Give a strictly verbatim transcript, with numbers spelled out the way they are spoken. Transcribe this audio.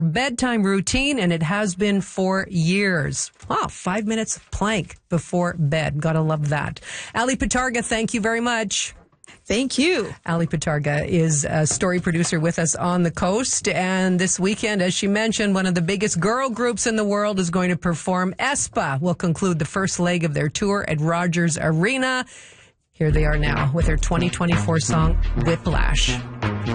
bedtime routine, and it has been for years. Wow, five minutes of plank before bed. Gotta love that. Ali Pitarga, thank you very much. Thank you. Ali Pitarga is a story producer with us on the coast. And this weekend, as she mentioned, one of the biggest girl groups in the world is going to perform. aespa will conclude the first leg of their tour at Rogers Arena. Here they are now with their twenty twenty-four song, Whiplash.